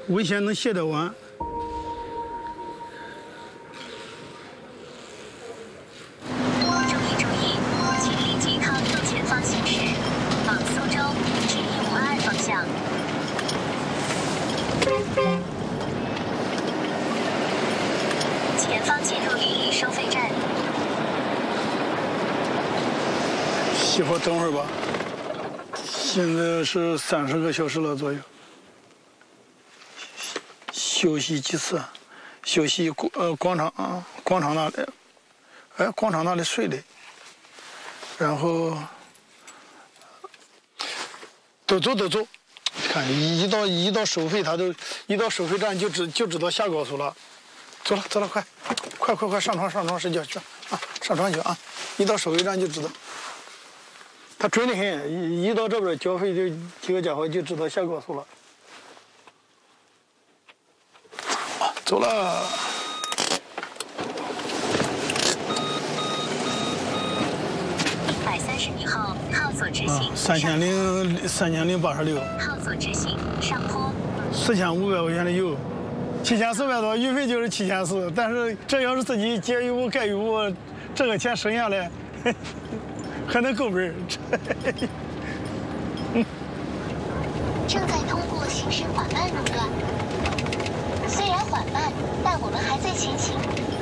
危险能卸得完。 注意，请立即靠右前方行驶，往苏州至152方向。前方进入离里收费站。 熄火等会儿吧。现在是30个小时了左右。休息几次？休息广场那里，广场那里睡的。然后都走。看一到收费，一到收费站就知道下高速了。走了，快上床睡觉去啊！上床去啊！一到收费站就知道。他准得很，一到这边交费就几个家伙就知道下高速了。走了。 130米后靠左直行。 3086。 靠左直行，上坡。 4500块钱的油，7400多，运费就是7400，但是这要是自己节油补盖油补，这个钱省下来，还能够本。 正在通过行驶缓慢路段，虽然缓慢，但我们还在前行。